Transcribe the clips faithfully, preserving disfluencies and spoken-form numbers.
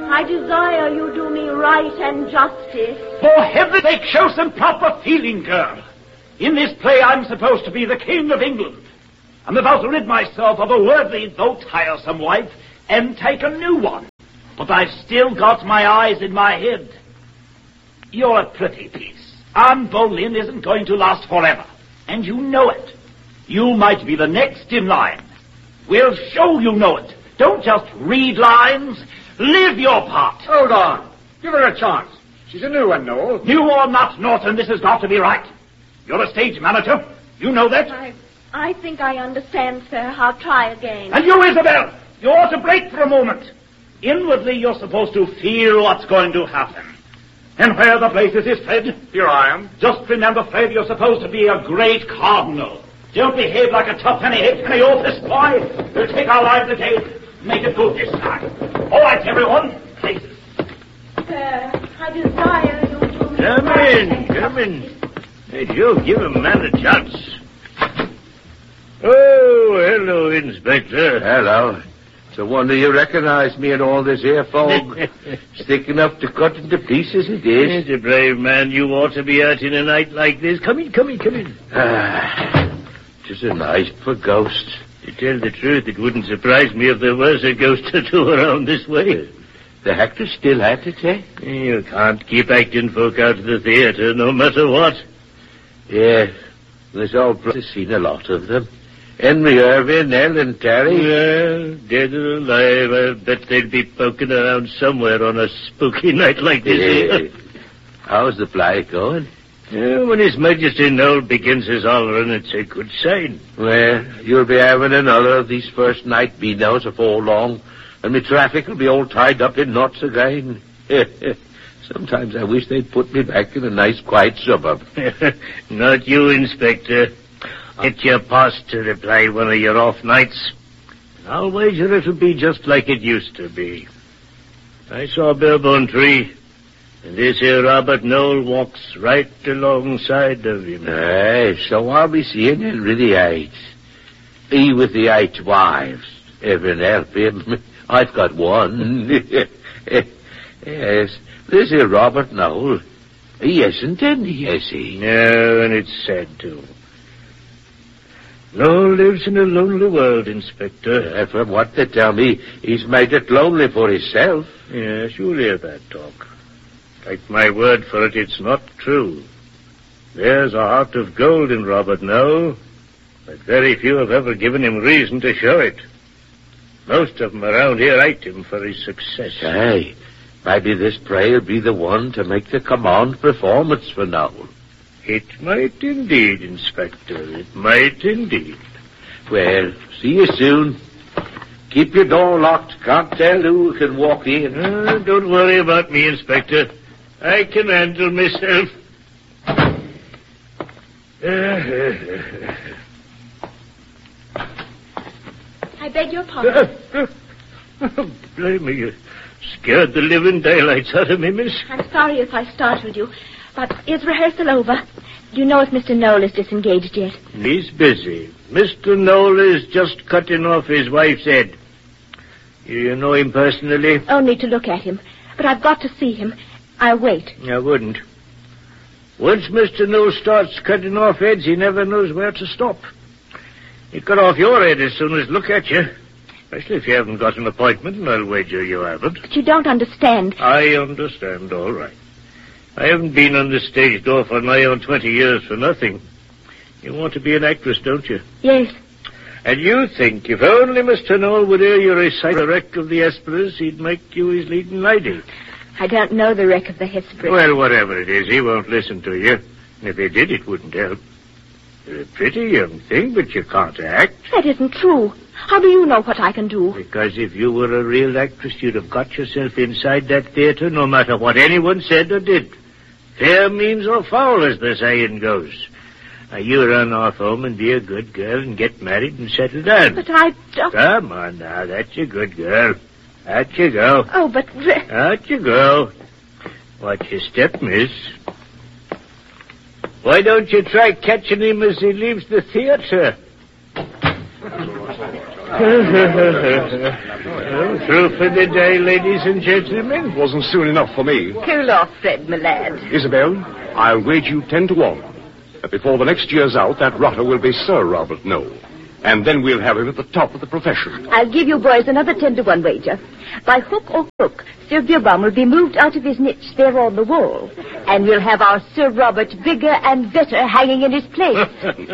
I desire you do me right and justice. For heaven's sake, show some proper feeling, girl. In this play, I'm supposed to be the King of England. I'm about to rid myself of a worldly, though tiresome wife, and take a new one. But I've still got my eyes in my head. You're a pretty piece. Anne Boleyn isn't going to last forever, and you know it. You might be the next in line. We'll show you know it. Don't just read lines. Live your part. Hold on. Give her a chance. She's a new one, Noel. New or not, Norton, this has got to be right. You're a stage manager. You know that. I, I think I understand, sir. I'll try again. And you, Isabel, you ought to break for a moment. Inwardly, you're supposed to feel what's going to happen. And where the places is, Fred? Here I am. Just remember, Fred, you're supposed to be a great cardinal. Don't behave like a tough penny halfpenny office boy. We'll take our lives again. Make it good this time. All right, everyone. Places. Sir, I desire you to... Come in, come in. Hey, Joe, give a man a chance. Oh, hello, Inspector. Hello. It's a wonder you recognize me in all this here fog. Thick enough to cut into pieces, it is. It's a brave man you ought to be out in a night like this. Come in, come in, come in. Ah, just a night for ghosts. To tell the truth, it wouldn't surprise me if there was a ghost or two around this way. The actor's still at it, eh? You can't keep acting folk out of the theatre, no matter what. Yeah, there's all brothers seen a lot of them. Henry Irving, Ellen Terry. Well, dead or alive, I bet they'd be poking around somewhere on a spooky night like this. Yeah. How's the play going? Yeah, when His Majesty Noel begins his hollering, it's a good sign. Well, you'll be having another of these first night beanos afore long, and the traffic will be all tied up in knots again. Sometimes I wish they'd put me back in a nice, quiet suburb. Not you, Inspector. Get your pass to reply one of your off nights. I'll wager it'll be just like it used to be. I saw Barebone Tree, and this here Robert Noel walks right alongside of him. Aye, so I'll be seeing Henry the Eighth. He with the eight wives. Heaven help him. I've got one. Yes, this here Robert Noel. He isn't any, has he? No, and it's sad, too. Noel lives in a lonely world, Inspector. Uh, from what they tell me, he's made it lonely for himself. Yes, you'll hear that talk. Take my word for it, it's not true. There's a heart of gold in Robert Noel, but very few have ever given him reason to show it. Most of them around here hate him for his success. Aye, maybe this play will be the one to make the command performance for Noel. It might indeed, Inspector. It might indeed. Well, see you soon. Keep your door locked. Can't tell who can walk in. Uh, don't worry about me, Inspector. I can handle myself. I beg your pardon. Blame me, you scared the living daylights out of me, miss. I'm sorry if I startled you, but is rehearsal over? Do you know if Mister Noel is disengaged yet? He's busy. Mister Noel is just cutting off his wife's head. You know him personally? Only to look at him. But I've got to see him. I'll wait. I wouldn't. Once Mister Noel starts cutting off heads, he never knows where to stop. He'd cut off your head as soon as look at you. Especially if you haven't got an appointment, and I'll wager you haven't. But you don't understand. I understand, all right. I haven't been on the stage door for nigh on twenty years for nothing. You want to be an actress, don't you? Yes. And you think if only Mister Noel would hear you recite the wreck of the Hesperus, he'd make you his leading lady. I don't know the wreck of the Hesperus. Well, whatever it is, he won't listen to you. And if he did, it wouldn't help. You're a pretty young thing, but you can't act. That isn't true. How do you know what I can do? Because if you were a real actress, you'd have got yourself inside that theater no matter what anyone said or did. Fair means or foul, as the saying goes. Now, you run off home and be a good girl and get married and settle down. But I don't... Come on now, that's a good girl. Out you go. Oh, but... Out you go. Watch your step, miss. Why don't you try catching him as he leaves the theater? Well, through for the day, ladies and gentlemen. Wasn't soon enough for me. Cool off, Fred, my lad. Isabel, I'll wager you ten to one that before the next year's out, that rotter will be Sir Robert Noel. And then we'll have him at the top of the profession. I'll give you boys another ten to one wager. By hook or crook, Sir Beerbohm will be moved out of his niche there on the wall. And we'll have our Sir Robert bigger and better hanging in his place.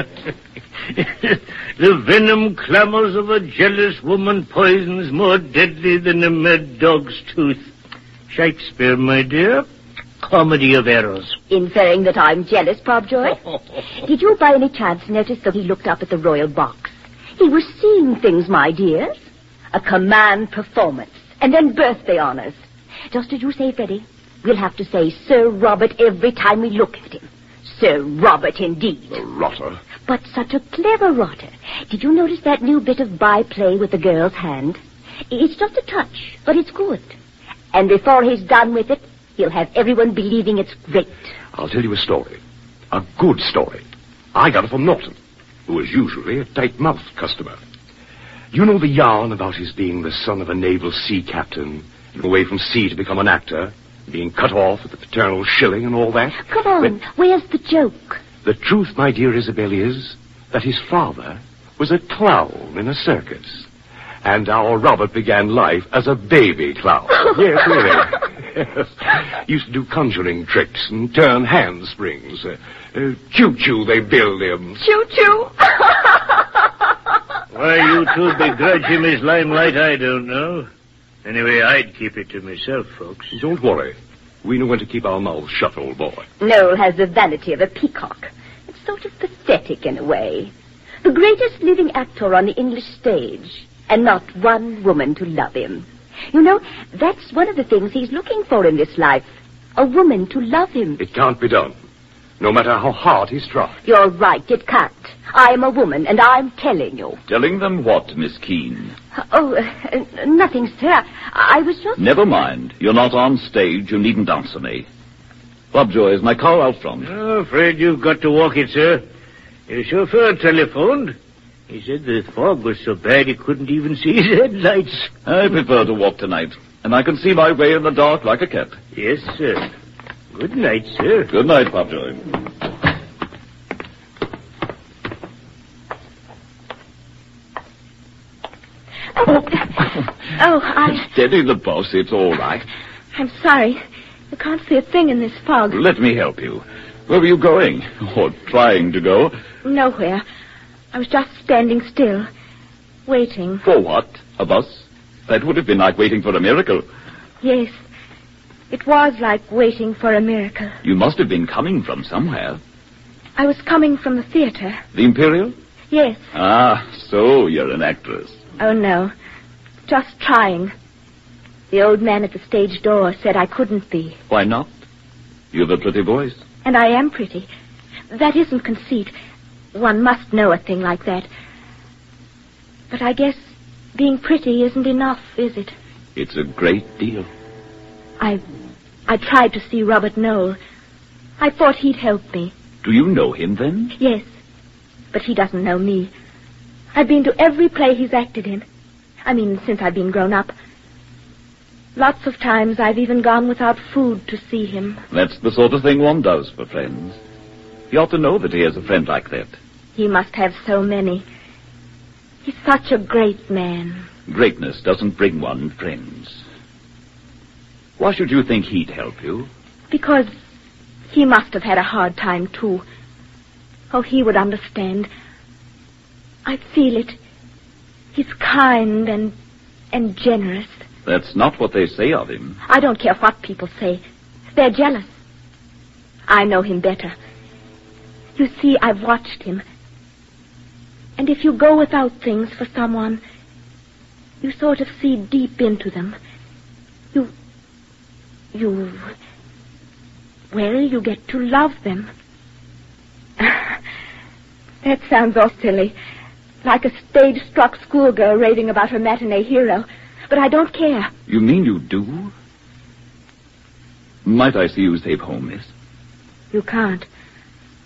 The venom clamours of a jealous woman poisons more deadly than a mad dog's tooth. Shakespeare, my dear. Comedy of errors. Inferring that I'm jealous, Pobjoy? Did you by any chance notice that he looked up at the royal box? He was seeing things, my dears. A command performance, and then birthday honors. Just as you say, Freddie, we'll have to say Sir Robert every time we look at him. Sir Robert, indeed. The rotter. But such a clever rotter. Did you notice that new bit of byplay with the girl's hand? It's just a touch, but it's good. And before he's done with it, he'll have everyone believing it's great. I'll tell you a story. A good story. I got it from Norton, who is usually a tight-mouthed customer. You know the yarn about his being the son of a naval sea captain, and away from sea to become an actor, being cut off at the paternal shilling and all that? Come on, But where's the joke? the truth, my dear Isabel, is that his father was a clown in a circus. And our Robert began life as a baby clown. Yes, really. Used to do conjuring tricks and turn handsprings. Uh, uh, choo-choo, they billed him. Choo-choo. Why you two begrudge him his limelight, I don't know. Anyway, I'd keep it to myself, folks. Don't worry. We know when to keep our mouths shut, old boy. Noel has the vanity of a peacock. It's sort of pathetic in a way. The greatest living actor on the English stage, and not one woman to love him. You know, that's one of the things he's looking for in this life. A woman to love him. It can't be done, no matter how hard he's tried. You're right, it can't. I'm a woman, and I'm telling you. Telling them what, Miss Keene? Oh, uh, nothing, sir. I was just... Never mind. You're not on stage. You needn't answer me. Pobjoy, is my car out front? Oh, afraid you've got to walk it, sir. Your chauffeur telephoned. He said the fog was so bad he couldn't even see his headlights. I prefer to walk tonight, and I can see my way in the dark like a cat. Yes, sir. Good night, sir. Good night, Pobjoy. Oh, oh, I... Steady the boss, it's all right. I'm sorry. I can't see a thing in this fog. Let me help you. Where were you going? Or trying to go? Nowhere. I was just standing still, waiting. For what? A bus? That would have been like waiting for a miracle. Yes, it was like waiting for a miracle. You must have been coming from somewhere. I was coming from the theater. The Imperial? Yes. Ah, so you're an actress. Oh, no. Just trying. The old man at the stage door said I couldn't be. Why not? You've a pretty voice. And I am pretty. That isn't conceit. One must know a thing like that. But I guess being pretty isn't enough, is it? It's a great deal. I... I tried to see Robert Noel. I thought he'd help me. Do you know him, then? Yes. But he doesn't know me. I've been to every play he's acted in. I mean, since I've been grown up. Lots of times I've even gone without food to see him. That's the sort of thing one does for friends. He ought to know that he has a friend like that. He must have so many. He's such a great man. Greatness doesn't bring one friends. Why should you think he'd help you? Because he must have had a hard time, too. Oh, he would understand. I feel it. He's kind and and generous. That's not what they say of him. I don't care what people say. They're jealous. I know him better. You see, I've watched him. And if you go without things for someone, you sort of see deep into them. You... You... Well, you get to love them. That sounds all silly. Like a stage-struck schoolgirl raving about her matinee hero. But I don't care. You mean you do? Might I see you safe home, miss? You can't.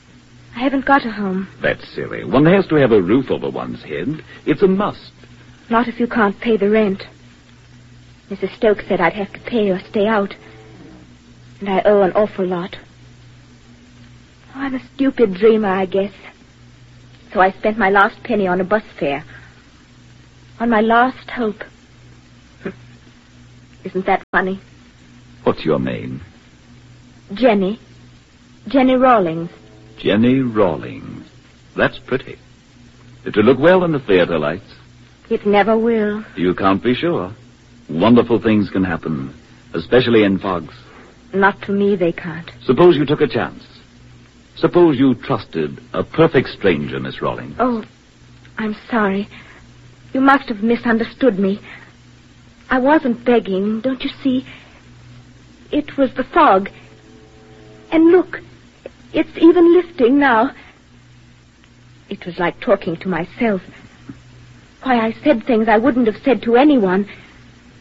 I haven't got a home. That's silly. One has to have a roof over one's head. It's a must. Not if you can't pay the rent. Missus Stokes said I'd have to pay or stay out. And I owe an awful lot. Oh, I'm a stupid dreamer, I guess. So I spent my last penny on a bus fare. On my last hope. Isn't that funny? What's your name? Jenny. Jenny Rawlings. Jenny Rawlings. That's pretty. It will look well in the theater lights. It never will. You can't be sure. Wonderful things can happen, especially in fogs. Not to me, they can't. Suppose you took a chance. Suppose you trusted a perfect stranger, Miss Rawlings. Oh, I'm sorry. You must have misunderstood me. I wasn't begging, don't you see? It was the fog. And look, it's even lifting now. It was like talking to myself. Why, I said things I wouldn't have said to anyone.